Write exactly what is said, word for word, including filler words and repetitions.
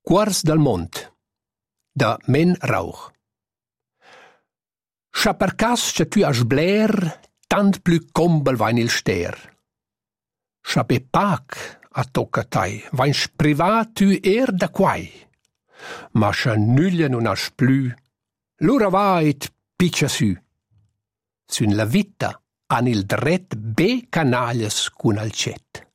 Cuors del mont, da Men Rauch. Scha per cas che tu has bler, tant plü combel vain il ster. Scha be pac a tocca tai, vain sprivat tu er da quai. Ma scha nulla non has plü, l'ora vait piccia su. Sun la vita han il dret be canaglias cun al cet.